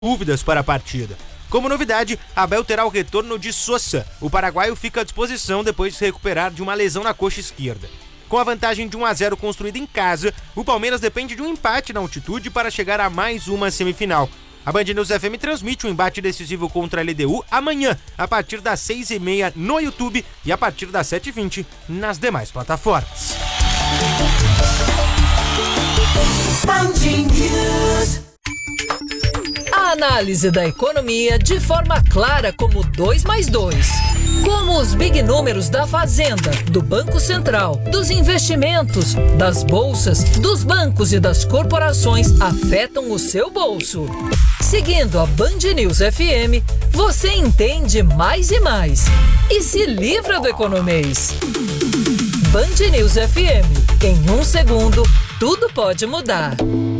dúvidas para a partida. Como novidade, Abel terá o retorno de Sosa. O paraguaio fica à disposição depois de se recuperar de uma lesão na coxa esquerda. Com a vantagem de 1-0 construída em casa, o Palmeiras depende de um empate na altitude para chegar a mais uma semifinal. A Band News FM transmite o embate decisivo contra a LDU amanhã, a partir das 6h30 no YouTube e a partir das 7h20 nas demais plataformas. A análise da economia de forma clara como 2 mais 2. Como os big números da Fazenda, do Banco Central, dos investimentos, das bolsas, dos bancos e das corporações afetam o seu bolso. Seguindo a Band News FM, você entende mais e mais. E se livra do economês. Band News FM. Em 1 segundo, tudo pode mudar.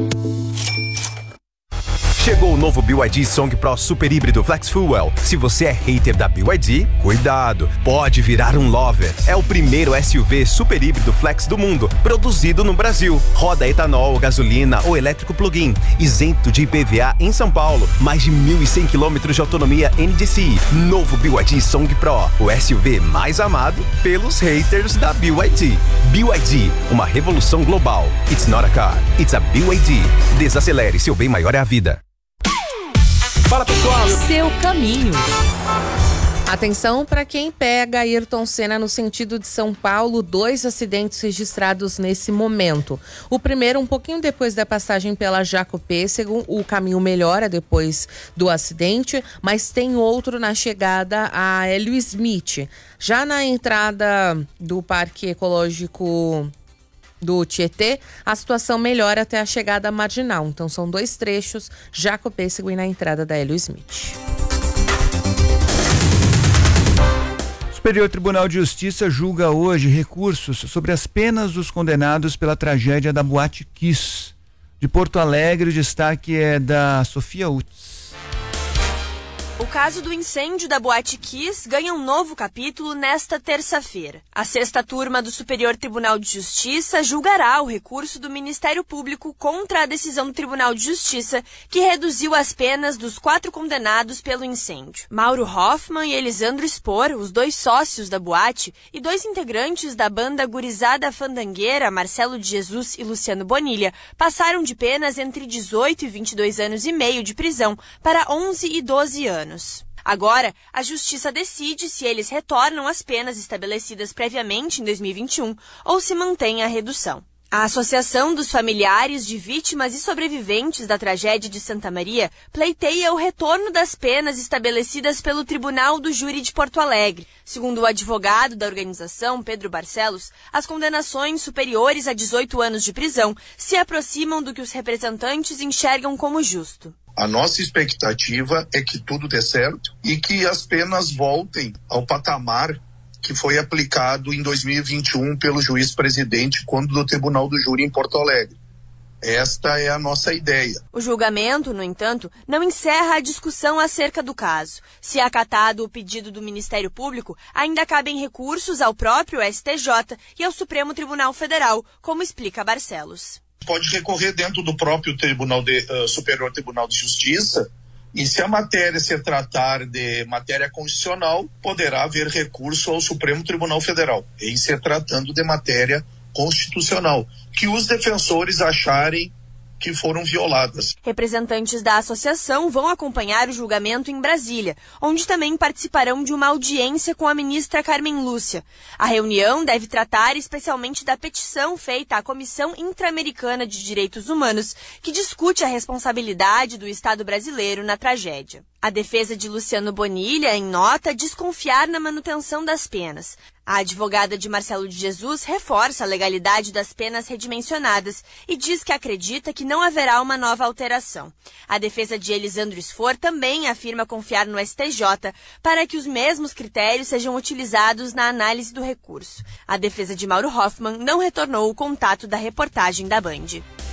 Chegou o novo BYD Song Pro Super Híbrido Flex Fuel. Se você é hater da BYD, cuidado, pode virar um lover. É o primeiro SUV super híbrido flex do mundo, produzido no Brasil. Roda etanol, gasolina ou elétrico plug-in, isento de IPVA em São Paulo. Mais de 1.100 km de autonomia NDCi. Novo BYD Song Pro, o SUV mais amado pelos haters da BYD. BYD, uma revolução global. It's not a car, it's a BYD. Desacelere, seu bem maior é a vida. Fala, pessoal! Seu caminho. Atenção para quem pega Ayrton Senna no sentido de São Paulo, 2 acidentes registrados nesse momento. O primeiro, um pouquinho depois da passagem pela Jacopêssego, o caminho melhora depois do acidente, mas tem outro na chegada a Hélio Smith. Já na entrada do Parque Ecológico do Tietê, a situação melhora até a chegada à Marginal. Então são 2 trechos, Jacopêssego e na entrada da Hélio Smith. O Superior Tribunal de Justiça julga hoje recursos sobre as penas dos condenados pela tragédia da Boate Kiss. De Porto Alegre, o destaque é da Sofia Utz. O caso do incêndio da Boate Kiss ganha um novo capítulo nesta terça-feira. A 6ª turma do Superior Tribunal de Justiça julgará o recurso do Ministério Público contra a decisão do Tribunal de Justiça, que reduziu as penas dos 4 condenados pelo incêndio. Mauro Hoffman e Elisandro Spor, os 2 sócios da boate, e 2 integrantes da banda Gurizada Fandangueira, Marcelo de Jesus e Luciano Bonilha, passaram de penas entre 18 e 22 anos e meio de prisão para 11 e 12 anos. Agora, a Justiça decide se eles retornam às penas estabelecidas previamente em 2021 ou se mantém a redução. A Associação dos Familiares de Vítimas e Sobreviventes da Tragédia de Santa Maria pleiteia o retorno das penas estabelecidas pelo Tribunal do Júri de Porto Alegre. Segundo o advogado da organização, Pedro Barcelos, as condenações superiores a 18 anos de prisão se aproximam do que os representantes enxergam como justo. A nossa expectativa é que tudo dê certo e que as penas voltem ao patamar que foi aplicado em 2021 pelo juiz-presidente quando do Tribunal do Júri em Porto Alegre. Esta é a nossa ideia. O julgamento, no entanto, não encerra a discussão acerca do caso. Se acatado o pedido do Ministério Público, ainda cabem recursos ao próprio STJ e ao Supremo Tribunal Federal, como explica Barcelos. Pode recorrer dentro do próprio Superior Tribunal de Justiça, e se a matéria se tratar de matéria constitucional, poderá haver recurso ao Supremo Tribunal Federal, em se tratando de matéria constitucional, que os defensores acharem que foram violadas. Representantes da associação vão acompanhar o julgamento em Brasília, onde também participarão de uma audiência com a ministra Carmen Lúcia. A reunião deve tratar especialmente da petição feita à Comissão Interamericana de Direitos Humanos, que discute a responsabilidade do Estado brasileiro na tragédia. A defesa de Luciano Bonilha, em nota, diz confiar na manutenção das penas. A advogada de Marcelo de Jesus reforça a legalidade das penas redimensionadas e diz que acredita que não haverá uma nova alteração. A defesa de Elisandro Sfor também afirma confiar no STJ para que os mesmos critérios sejam utilizados na análise do recurso. A defesa de Mauro Hoffman não retornou o contato da reportagem da Band.